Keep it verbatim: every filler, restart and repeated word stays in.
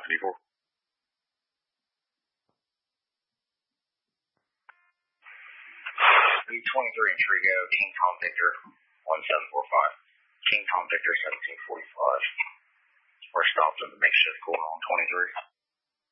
seventy-four. B twenty-three and Trigo, King Tom Victor, one seven four five. King Tom Victor, seventeen forty-five. We're stopped at the makeshift corner on twenty-three.